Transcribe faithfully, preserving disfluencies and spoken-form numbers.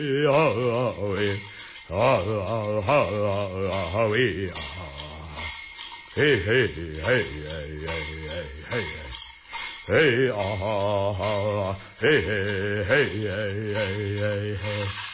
呀喂，啊啊啊喂啊，嘿嘿嘿嘿嘿嘿嘿，嘿啊，嘿嘿嘿嘿嘿嘿。